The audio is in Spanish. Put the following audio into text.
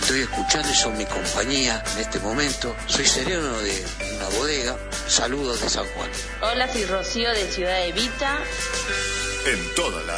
estoy escuchando y son mi compañía en este momento. Soy sereno de una bodega. Saludos de San Juan. Hola, soy Rocío de Ciudad Evita. En toda la